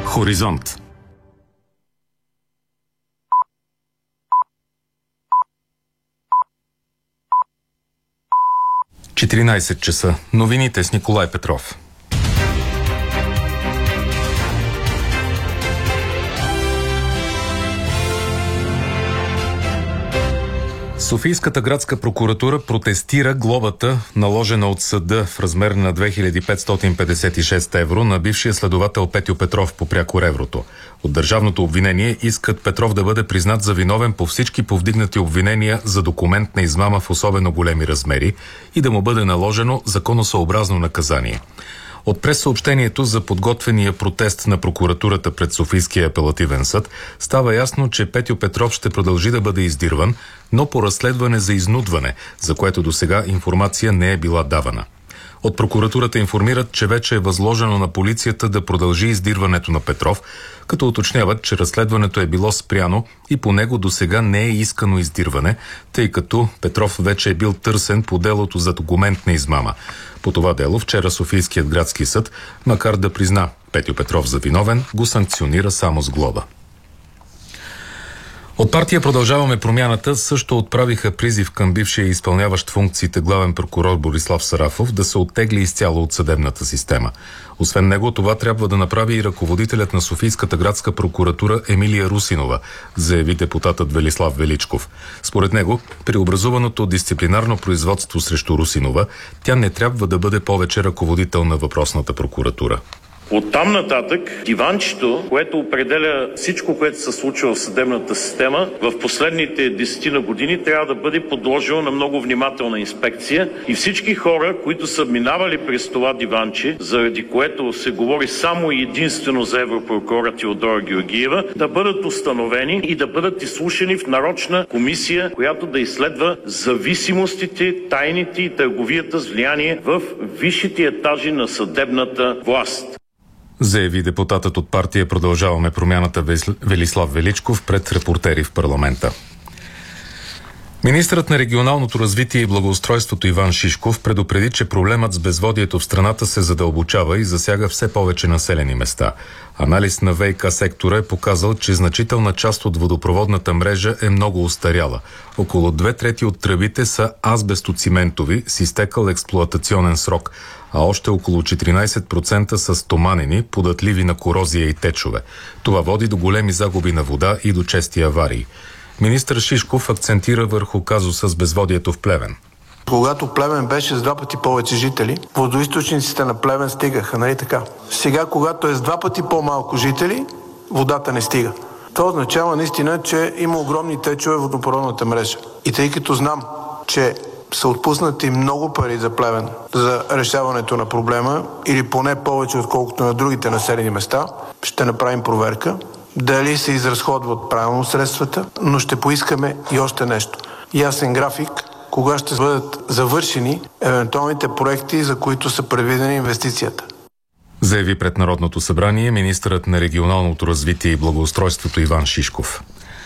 Хоризонт. – 14 часа. Новините с Николай Петров. Софийската градска прокуратура протестира глобата, наложена от съда в размер на 2556 евро на бившия следовател Петьо Петров по Прякор Еврото. От държавното обвинение искат Петров да бъде признат за виновен по всички повдигнати обвинения за документна измама в особено големи размери и да му бъде наложено законосъобразно наказание. От прессъобщението за подготвения протест на прокуратурата пред Софийския апелативен съд става ясно, че Петьо Петров ще продължи да бъде издирван, но по разследване за изнудване, за което досега информация не е била давана. От прокуратурата информират, че вече е възложено на полицията да продължи издирването на Петров, като уточняват, че разследването е било спряно и по него досега не е искано издирване, тъй като Петров вече е бил търсен по делото за документна измама. По това дело вчера Софийският градски съд, макар да призна Петьо Петров за виновен, го санкционира само с глоба. От партия Продължаваме промяната също отправиха призив към бившия изпълняващ функциите главен прокурор Борислав Сарафов да се оттегли изцяло от съдебната система. Освен него, това трябва да направи и ръководителят на Софийската градска прокуратура Емилия Русинова, заяви депутатът Велислав Величков. Според него, при образуваното дисциплинарно производство срещу Русинова, тя не трябва да бъде повече ръководител на въпросната прокуратура. Оттам нататък диванчето, което определя всичко, което се случва в съдебната система в последните 10 години, трябва да бъде подложено на много внимателна инспекция и всички хора, които са минавали през това диванче, заради което се говори само и единствено за европрокурора Теодора Георгиева, да бъдат установени и да бъдат изслушани в нарочна комисия, която да изследва зависимостите, тайните и търговията с влияние в висшите етажи на съдебната власт, заяви депутатът от партия Продължаваме промяната Велислав Величков пред репортери в парламента. Министърът на регионалното развитие и благоустройството Иван Шишков предупреди, че проблемът с безводието в страната се задълбочава и засяга все повече населени места. Анализ на ВиК сектора е показал, че значителна част от водопроводната мрежа е много остаряла. Около 2/3 от тръбите са азбестоциментови с изтекал експлоатационен срок, а още около 14% са стоманени, податливи на корозия и течове. Това води до големи загуби на вода и до чести аварии. Министър Шишков акцентира върху казуса с безводието в Плевен. Когато Плевен беше с 2 пъти повече жители, водоизточниците на Плевен стигаха, нали така? Сега, когато е с 2 пъти по-малко жители, водата не стига. Това означава наистина, че има огромни течове в водопроводната мрежа. И тъй като знам, че са отпуснати много пари за Плевен за решаването на проблема, или поне повече отколкото на другите населени места, ще направим проверка дали се изразходват правилно средствата, но ще поискаме и още нещо. Ясен график, кога ще бъдат завършени евентуалните проекти, за които са предвидени инвестицията. Заяви пред Народното събрание министърът на регионалното развитие и благоустройството Иван Шишков.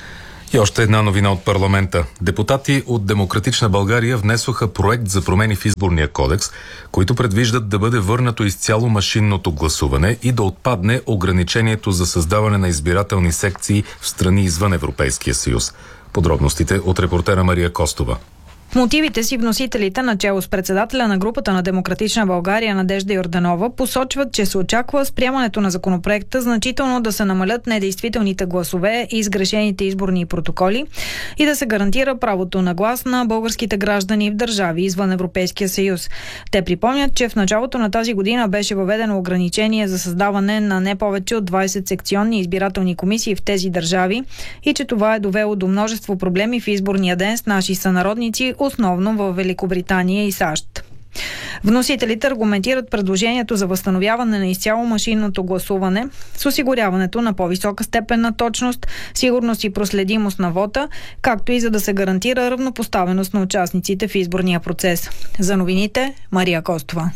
И още една новина от парламента. Депутати от Демократична България внесоха проект за промени в изборния кодекс, които предвиждат да бъде върнато изцяло машинното гласуване и да отпадне ограничението за създаване на избирателни секции в страни извън Европейския съюз. Подробностите от репортера Мария Костова. В мотивите си вносителите, начело с председателя на групата на Демократична България Надежда Йорданова, посочват, че се очаква с приемането на законопроекта значително да се намалят недействителните гласове и сгрешените изборни протоколи и да се гарантира правото на глас на българските граждани в държави извън Европейския съюз. Те припомнят, че в началото на тази година беше въведено ограничение за създаване на не повече от 20 секционни избирателни комисии в тези държави и че това е довело до множество проблеми в изборния ден с наши сънародници, основно в Великобритания и САЩ. Вносителите аргументират предложението за възстановяване на изцяло машинното гласуване с осигуряването на по-висока степен на точност, сигурност и проследимост на вота, както и за да се гарантира равнопоставеност на участниците в изборния процес. За новините, Мария Костова.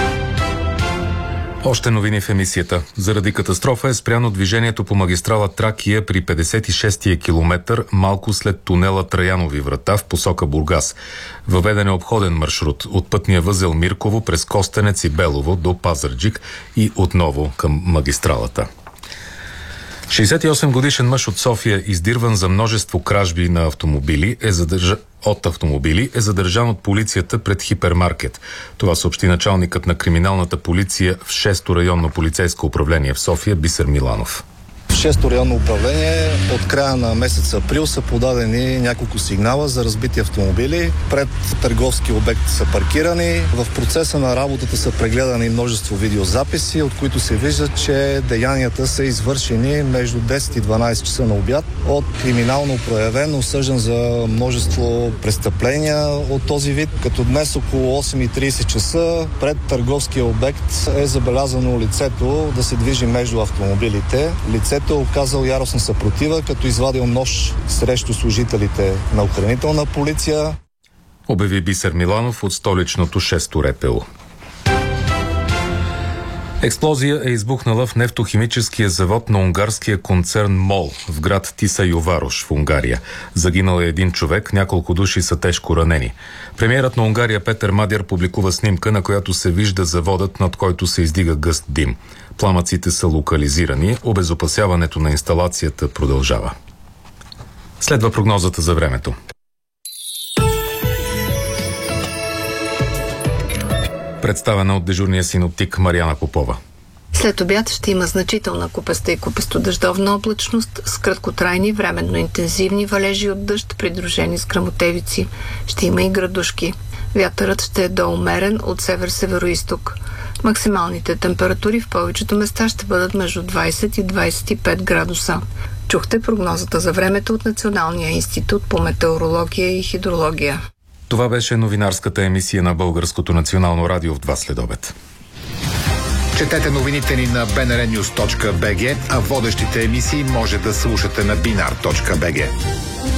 Още новини в емисията. Заради катастрофа е спряно движението по магистрала Тракия при 56-я километър, малко след тунела Траянови врата в посока Бургас. Въведен е обходен маршрут от пътния възел Мирково през Костенец и Белово до Пазарджик и отново към магистралата. 68 годишен мъж от София, издирван за множество кражби на автомобили, е задържан от полицията пред хипермаркет. Това съобщи началникът на криминалната полиция в 6-то районно полицейско управление в София Бисер Миланов. В 6-то районно управление от края на месец април са подадени няколко сигнала за разбити автомобили. Пред търговски обекти са паркирани. В процеса на работата са прегледани множество видеозаписи, от които се вижда, че деянията са извършени между 10 и 12 часа на обяд от криминално проявен, осъждан за множество престъпления от този вид. Като днес около 8:30 часа пред търговския обект е забелязано лицето да се движи между автомобилите. Лицето е оказал яростна съпротива, като извадил нож срещу служителите на охранителна полиция. Обяви Бисер Миланов от столичното 6-то РПУ. Експлозия е избухнала в нефтохимическия завод на унгарския концерн МОЛ в град Тиса Йоварош в Унгария. Загинал е един човек, няколко души са тежко ранени. Премиерът на Унгария Петър Мадяр публикува снимка, на която се вижда заводът, над който се издига гъст дим. Пламъците са локализирани, обезопасяването на инсталацията продължава. Следва прогнозата за времето. Представена от дежурния синоптик Мариана Попова. След обяд ще има значителна купеста и купестодъждовна облачност с краткотрайни, временно интензивни валежи от дъжд, придружени с гръмотевици. Ще има и градушки. Вятърът ще е доумерен от север-североизток. Максималните температури в повечето места ще бъдат между 20 и 25 градуса. Чухте прогнозата за времето от Националния институт по метеорология и хидрология. Това беше новинарската емисия на Българското национално радио в 2 следобед. Четете новините ни на bnrnews.bg, а водещите емисии може да слушате на binar.bg.